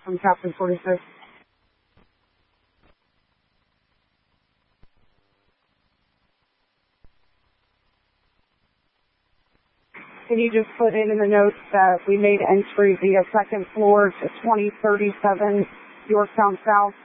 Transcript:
from Captain 46. Can you just put in the notes that we made entry via second floor to 2037 Yorktown South?